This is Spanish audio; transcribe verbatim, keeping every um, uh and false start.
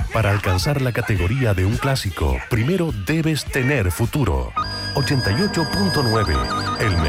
Para alcanzar la categoría de un clásico, primero debes tener futuro. ochenta y ocho punto nueve, el